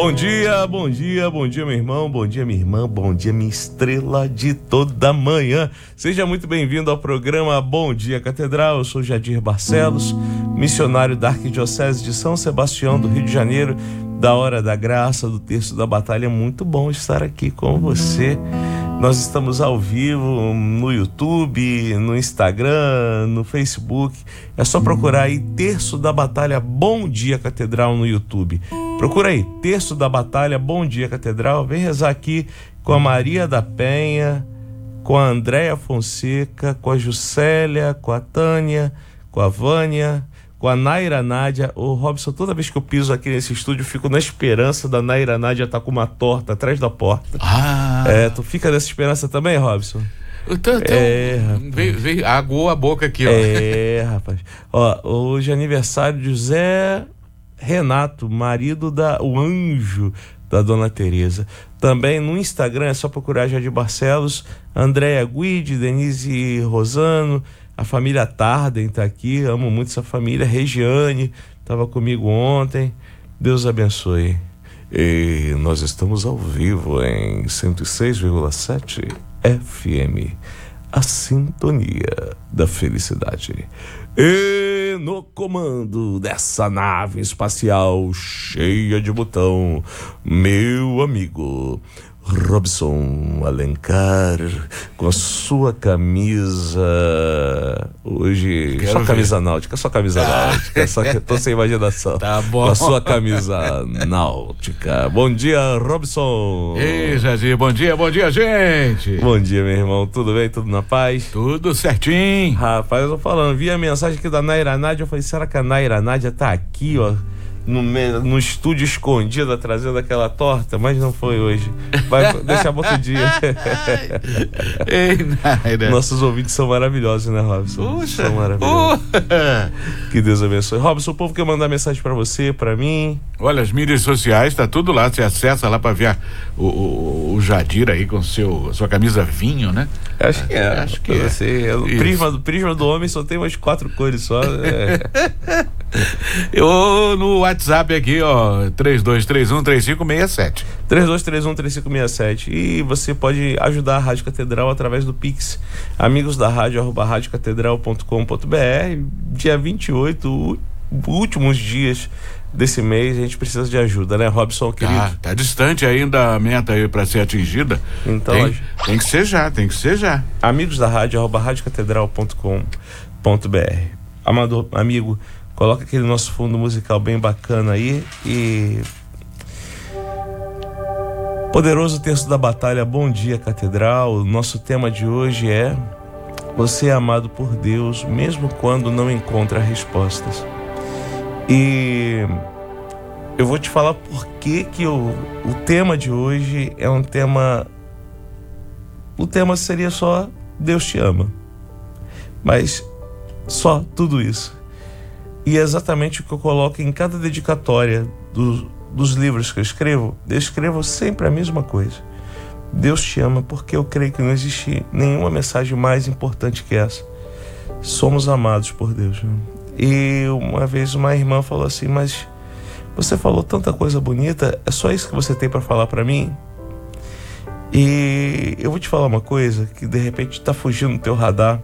Bom dia, bom dia, bom dia, meu irmão, bom dia, minha irmã, bom dia, minha estrela de toda manhã. Seja muito bem-vindo ao programa Bom Dia Catedral. Eu sou Jadir Barcelos, missionário da Arquidiocese de São Sebastião do Rio de Janeiro, da Hora da Graça, do Terço da Batalha. É muito bom estar aqui com você. Nós estamos ao vivo no YouTube, no Instagram, no Facebook. É só procurar aí Terço da Batalha Bom Dia Catedral no YouTube. Procura aí, Terço da Batalha Bom Dia Catedral. Vem rezar aqui com a Maria da Penha, com a Andréia Fonseca, com a Juscelia, com a Tânia, com a Vânia, com a Naira Nádia. Ô Robson, toda vez que eu piso aqui nesse estúdio, eu fico na esperança da Naira Nádia estar com uma torta atrás da porta. Tu fica nessa esperança também, Robson? Aguou a boca aqui, ó. Rapaz. Hoje é aniversário de José Renato, marido o anjo da Dona Teresa. Também no Instagram é só procurar Jadir Barcelos, Andréia Guide, Denise Rosano, a família Tarden tá aqui, amo muito essa família. Regiane estava comigo ontem, Deus abençoe. E nós estamos ao vivo em 106,7 FM, a sintonia da felicidade. E no comando dessa nave espacial cheia de botão, meu amigo Robson Alencar, com a sua camisa hoje, só camisa náutica, só que tô sem imaginação. Tá bom. Com a sua camisa náutica. Bom dia, Robson. Ei, Jadir, bom dia, gente. Bom dia, meu irmão, tudo bem? Tudo na paz? Tudo certinho. Rapaz, eu tô falando, vi a mensagem aqui da Naira Nádia, eu falei, será que a Naira Nádia tá aqui, ó, no estúdio escondida, trazendo aquela torta? Mas não foi hoje. Vai deixar para outro dia. Ei, Naira. Nossos ouvintes são maravilhosos, né, Robson? Puxa. São maravilhosos. Que Deus abençoe. Robson, o povo quer mandar mensagem para você, para mim. Olha, as mídias sociais, tá tudo lá. Você acessa lá para ver o Jadir aí com sua camisa vinho, né? Acho que é. Assim, o prisma do homem só tem umas 4 cores só. Eu no WhatsApp aqui, ó, 3231-3567. 3231-3567. E você pode ajudar a Rádio Catedral através do Pix, amigosdarradio@radiocatedral.com.br. Dia 28, últimos dias desse mês, a gente precisa de ajuda, né, Robson, querido? Tá distante ainda a meta aí para ser atingida. Então tem que ser já. amigosdarradio@radiocatedral.com.br. Amado amigo, coloca aquele nosso fundo musical bem bacana aí. E poderoso Terço da Batalha, Bom Dia Catedral. O nosso tema de hoje é: você é amado por Deus mesmo quando não encontra respostas. E eu vou te falar por que o tema de hoje é um tema. O tema seria só Deus te ama, mas só tudo isso. E é exatamente o que eu coloco em cada dedicatória dos livros que eu escrevo sempre a mesma coisa. Deus te ama, porque eu creio que não existe nenhuma mensagem mais importante que essa. Somos amados por Deus, né? E uma vez uma irmã falou assim: mas você falou tanta coisa bonita, é só isso que você tem para falar para mim? E eu vou te falar uma coisa que de repente está fugindo do teu radar.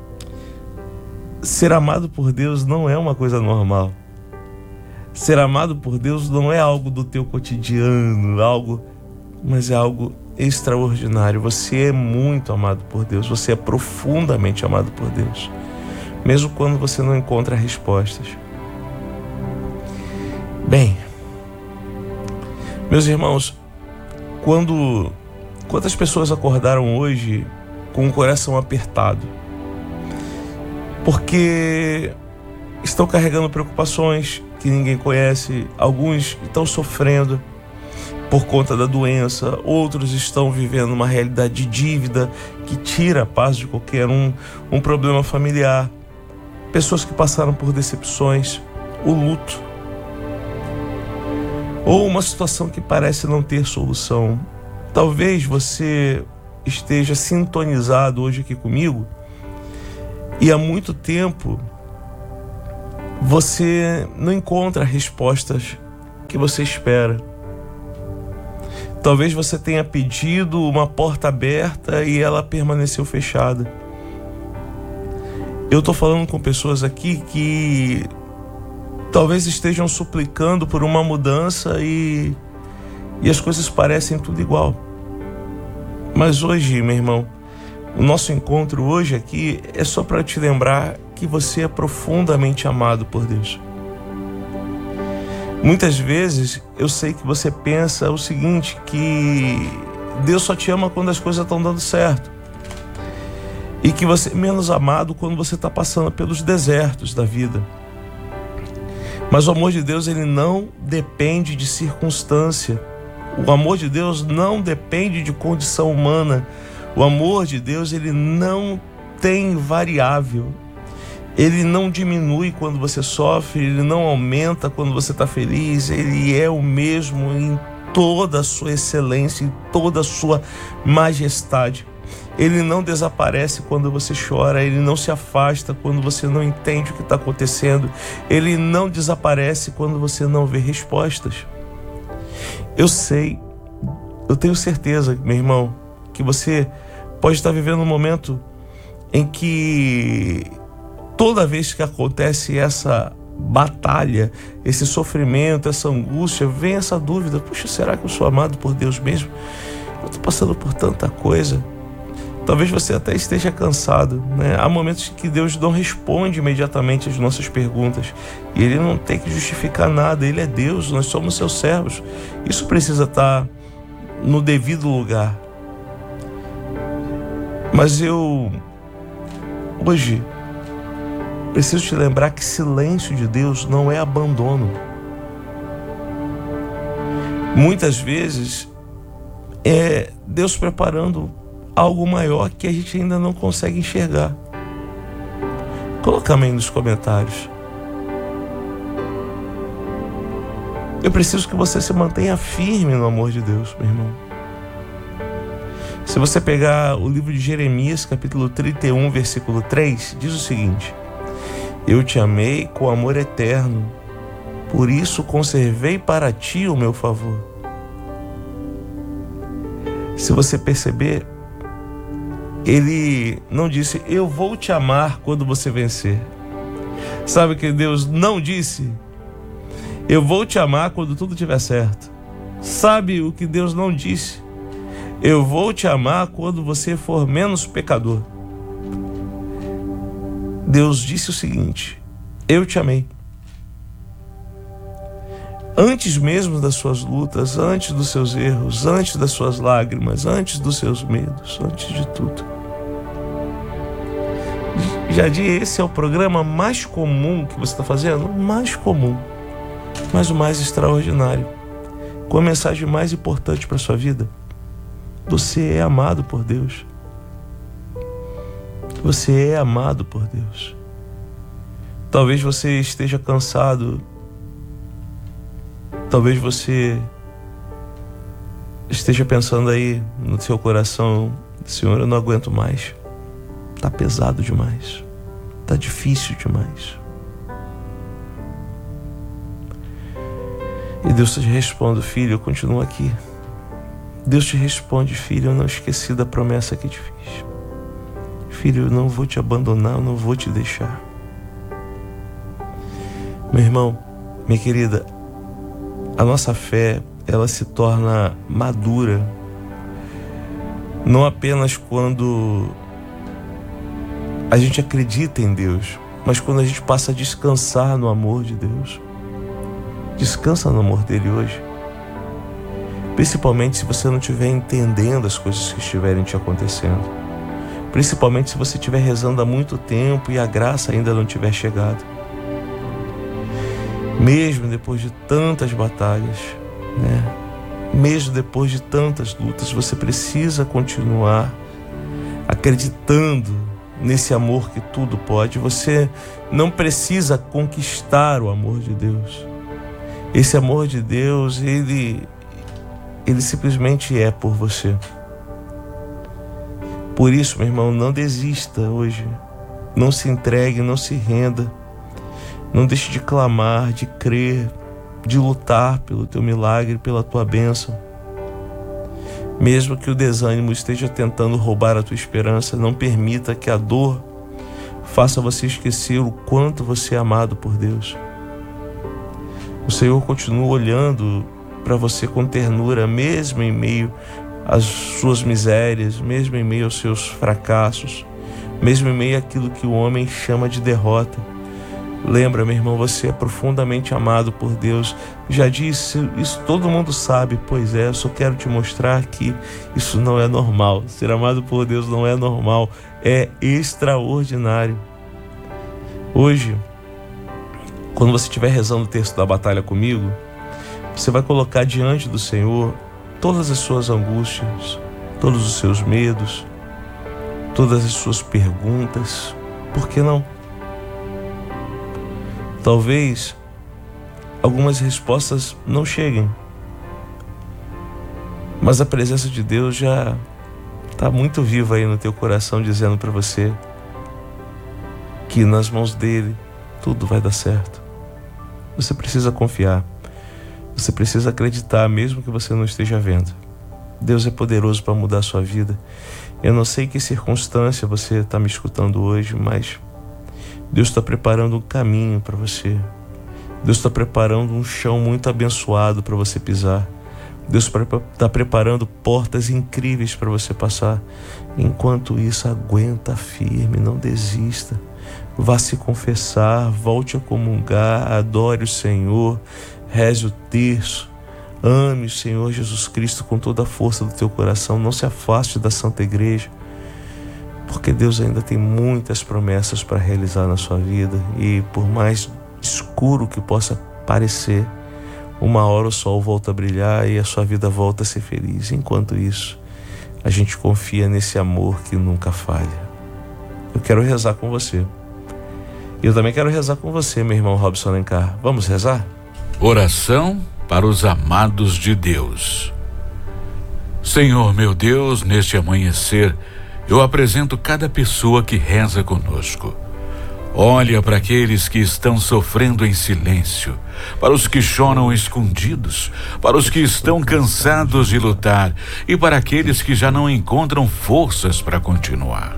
Ser amado por Deus não é uma coisa normal. Ser amado por Deus não é algo do teu cotidiano, mas é algo extraordinário. Você é muito amado por Deus, você é profundamente amado por Deus, mesmo quando você não encontra respostas. Bem, meus irmãos, quantas pessoas acordaram hoje com o coração apertado? Porque estão carregando preocupações que ninguém conhece. Alguns estão sofrendo por conta da doença, outros estão vivendo uma realidade de dívida que tira a paz de qualquer um problema familiar, pessoas que passaram por decepções, o luto, ou uma situação que parece não ter solução. Talvez você esteja sintonizado hoje aqui comigo e há muito tempo você não encontra respostas que você espera. Talvez você tenha pedido uma porta aberta e ela permaneceu fechada. Eu estou falando com pessoas aqui que talvez estejam suplicando por uma mudança e as coisas parecem tudo igual. Mas hoje, meu irmão, o nosso encontro hoje aqui é só para te lembrar que você é profundamente amado por Deus. Muitas vezes eu sei que você pensa o seguinte, que Deus só te ama quando as coisas estão dando certo. E que você é menos amado quando você está passando pelos desertos da vida. Mas o amor de Deus, ele não depende de circunstância. O amor de Deus não depende de condição humana. O amor de Deus, ele não tem variável. Ele não diminui quando você sofre, ele não aumenta quando você está feliz. Ele é o mesmo em toda a sua excelência, em toda a sua majestade. Ele não desaparece quando você chora, ele não se afasta quando você não entende o que está acontecendo. Ele não desaparece quando você não vê respostas. Eu sei, eu tenho certeza, meu irmão, que você pode estar vivendo um momento em que toda vez que acontece essa batalha, esse sofrimento, essa angústia, vem essa dúvida: puxa, será que eu sou amado por Deus mesmo? Eu estou passando por tanta coisa. Talvez você até esteja cansado, né? Há momentos que Deus não responde imediatamente às nossas perguntas. E Ele não tem que justificar nada. Ele é Deus, nós somos seus servos. Isso precisa estar no devido lugar. Mas eu, hoje, preciso te lembrar que silêncio de Deus não é abandono. Muitas vezes é Deus preparando algo maior que a gente ainda não consegue enxergar. Coloca amém nos comentários. Eu preciso que você se mantenha firme no amor de Deus, meu irmão. Se você pegar o livro de Jeremias, capítulo 31, versículo 3, diz o seguinte: eu te amei com amor eterno, por isso conservei para ti o meu favor. Se você perceber, Ele não disse: eu vou te amar quando você vencer. Sabe o que Deus não disse? Eu vou te amar quando tudo estiver certo. Sabe o que Deus não disse? Eu vou te amar quando você for menos pecador. Deus disse o seguinte: eu te amei. Antes mesmo das suas lutas, antes dos seus erros, antes das suas lágrimas, antes dos seus medos, antes de tudo. Jadir, esse é o programa mais comum que você está fazendo? Mais comum, mas o mais extraordinário. Com a mensagem mais importante para a sua vida: você é amado por Deus. Você é amado por Deus. Talvez você esteja cansado. Talvez você esteja pensando aí no seu coração: Senhor, eu não aguento mais. Tá pesado demais. Tá difícil demais. E Deus te responde: filho, eu continuo aqui. Deus te responde: filho, eu não esqueci da promessa que te fiz. Filho, eu não vou te abandonar, eu não vou te deixar. Meu irmão, minha querida, a nossa fé, ela se torna madura não apenas quando a gente acredita em Deus, mas quando a gente passa a descansar no amor de Deus. Descansa no amor dele hoje. Principalmente se você não estiver entendendo as coisas que estiverem te acontecendo. Principalmente se você estiver rezando há muito tempo e a graça ainda não tiver chegado. Mesmo depois de tantas batalhas, né? Mesmo depois de tantas lutas, você precisa continuar acreditando nesse amor que tudo pode. Você não precisa conquistar o amor de Deus. Esse amor de Deus, ele simplesmente é por você. Por isso, meu irmão, não desista hoje. Não se entregue, não se renda. Não deixe de clamar, de crer, de lutar pelo teu milagre, pela tua bênção. Mesmo que o desânimo esteja tentando roubar a tua esperança, não permita que a dor faça você esquecer o quanto você é amado por Deus. O Senhor continua olhando para você com ternura, mesmo em meio às suas misérias, mesmo em meio aos seus fracassos, mesmo em meio àquilo que o homem chama de derrota. Lembra, meu irmão, você é profundamente amado por Deus. Já disse, isso todo mundo sabe. Pois é, eu só quero te mostrar que isso não é normal. Ser amado por Deus não é normal, é extraordinário. Hoje, quando você estiver rezando o texto da batalha comigo, você vai colocar diante do Senhor todas as suas angústias, todos os seus medos, todas as suas perguntas. Por que não? Talvez algumas respostas não cheguem, mas a presença de Deus já está muito viva aí no teu coração, dizendo para você que nas mãos dele tudo vai dar certo. Você precisa confiar, você precisa acreditar, mesmo que você não esteja vendo. Deus é poderoso para mudar a sua vida. Eu não sei que circunstância você está me escutando hoje, mas Deus está preparando um caminho para você. Deus está preparando um chão muito abençoado para você pisar. Deus está preparando portas incríveis para você passar. Enquanto isso, aguenta firme, não desista. Vá se confessar, volte a comungar, adore o Senhor, reze o terço, ame o Senhor Jesus Cristo com toda a força do teu coração. Não se afaste da Santa Igreja, porque Deus ainda tem muitas promessas para realizar na sua vida. E por mais escuro que possa parecer, uma hora o sol volta a brilhar e a sua vida volta a ser feliz. Enquanto isso, a gente confia nesse amor que nunca falha. Eu quero rezar com você. Eu também quero rezar com você, meu irmão Robson Alencar. Vamos rezar? Oração para os amados de Deus. Senhor meu Deus, neste amanhecer, eu apresento cada pessoa que reza conosco. Olha para aqueles que estão sofrendo em silêncio, para os que choram escondidos, para os que estão cansados de lutar e para aqueles que já não encontram forças para continuar.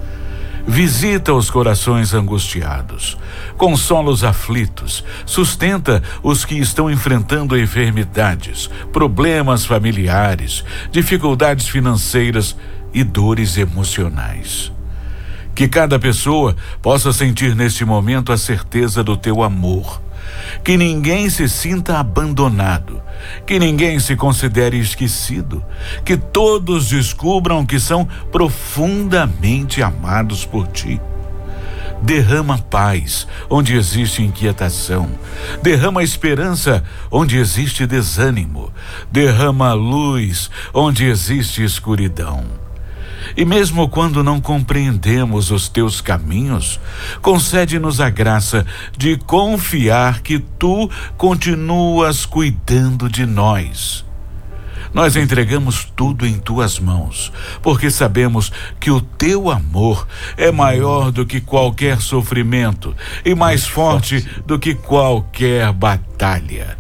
Visita os corações angustiados, consola os aflitos, sustenta os que estão enfrentando enfermidades, problemas familiares, dificuldades financeiras e dores emocionais. Que cada pessoa possa sentir neste momento a certeza do teu amor. Que ninguém se sinta abandonado, que ninguém se considere esquecido, que todos descubram que são profundamente amados por ti. Derrama paz onde existe inquietação, derrama esperança onde existe desânimo, derrama luz onde existe escuridão. E mesmo quando não compreendemos os teus caminhos, concede-nos a graça de confiar que tu continuas cuidando de nós. Nós entregamos tudo em tuas mãos, porque sabemos que o teu amor é maior do que qualquer sofrimento e mais forte do que qualquer batalha.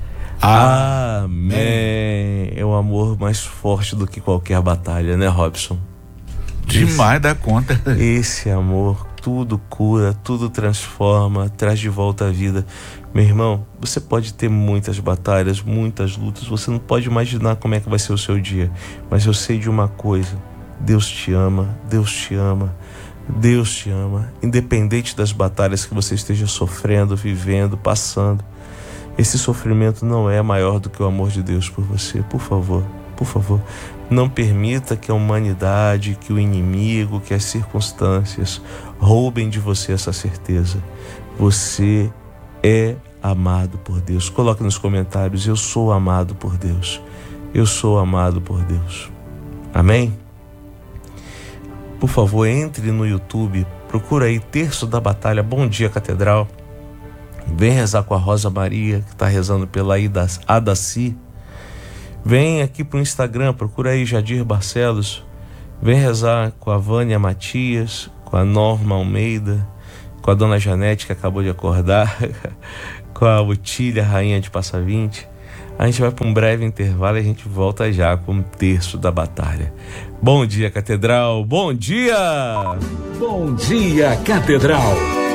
Amém. É o amor mais forte do que qualquer batalha, né, Robson? Demais da conta. Esse amor tudo cura, tudo transforma, traz de volta a vida. Meu irmão, você pode ter muitas batalhas, muitas lutas, você não pode imaginar como é que vai ser o seu dia, mas eu sei de uma coisa: Deus te ama, Deus te ama, Deus te ama, independente das batalhas que você esteja sofrendo, vivendo, passando. Esse sofrimento não é maior do que o amor de Deus por você. Por favor, não permita que a humanidade, que o inimigo, que as circunstâncias roubem de você essa certeza. Você é amado por Deus. Coloque nos comentários: eu sou amado por Deus. Eu sou amado por Deus. Amém? Por favor, entre no YouTube, procura aí Terço da Batalha Bom Dia Catedral. Vem rezar com a Rosa Maria, que está rezando pela Adaci. Vem aqui pro Instagram, procura aí Jadir Barcelos. Vem rezar com a Vânia Matias, com a Norma Almeida, com a Dona Janete, que acabou de acordar, com a Otília, rainha de Passa 20. A gente vai para um breve intervalo e a gente volta já com um terço da batalha. Bom dia, Catedral. Bom dia! Bom dia, Catedral.